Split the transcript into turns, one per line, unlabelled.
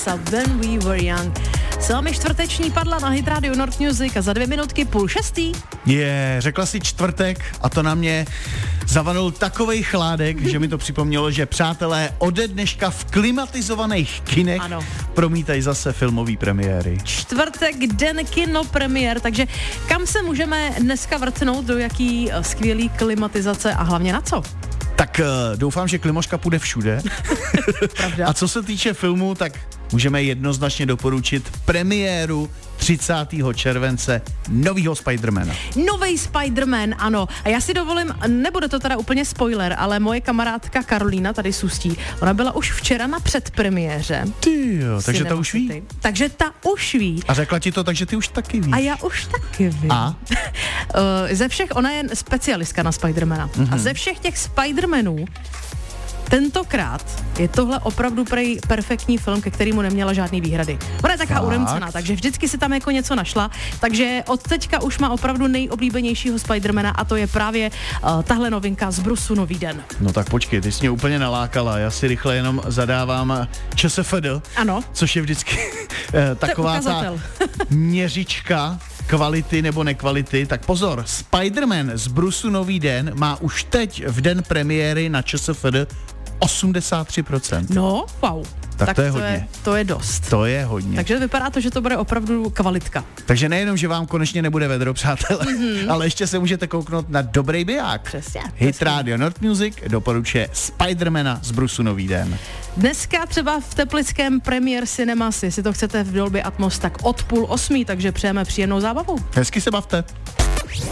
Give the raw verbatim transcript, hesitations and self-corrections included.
Beatles a When We Were Young. S vámi čtvrteční padla na Hit Radio North Music a za dvě minutky půl šestý.
Je, yeah, řekla si čtvrtek a to na mě zavanul takovej chládek, že mi to připomnělo, že přátelé ode dneška v klimatizovaných kinech ano. promítají zase filmové premiéry.
Čtvrtek, den kinopremiér, takže kam se můžeme dneska vrtnout, do jaký skvělý klimatizace a hlavně na co?
Tak uh, doufám, že Klimoška půjde všude. A co se týče filmu, tak můžeme jednoznačně doporučit premiéru třicátého července novýho Spidermana.
Nový Spiderman, ano. A já si dovolím, nebude to teda úplně spoiler, ale moje kamarádka Karolína tady z Ústí, ona byla už včera na předpremiéře.
Ty jo, takže ta už ví.
Takže ta už ví.
A řekla ti to, takže ty už taky víš.
A já už taky vím.
A?
ze všech, ona je specialistka na Spidermana. Mm-hmm. A ze všech těch Spidermanů tentokrát je tohle opravdu prej perfektní film, ke kterému neměla žádný výhrady. Ona je taková uremcená, takže vždycky si tam jako něco našla, takže od teďka už má opravdu nejoblíbenějšího Spidermana a to je právě uh, tahle novinka z Brusu Nový den.
No tak počkej, ty jsi mě úplně nalákala, já si rychle jenom zadávám ČSFD,
ano.
Což je vždycky taková ta měřička kvality nebo nekvality, tak pozor, Spider-Man z Brusu Nový den má už teď v den premiéry na ČSFD osmdesát tři procent.
No, wow.
Tak,
tak
to je
to
hodně.
Je, to je dost.
To je hodně.
Takže vypadá to, že to bude opravdu kvalitka.
Takže nejenom, že vám konečně nebude vedro, přátelé, mm-hmm. ale ještě se můžete kouknout na dobrý biják.
Přesně.
Hit Radio North Music doporučuje Spidermana z Brusu Nový den.
Dneska třeba v teplickém Premier Cinemas, jestli to chcete v Dolby Atmos, tak od půl osmí, takže přejeme příjemnou zábavu.
Hezky se bavte.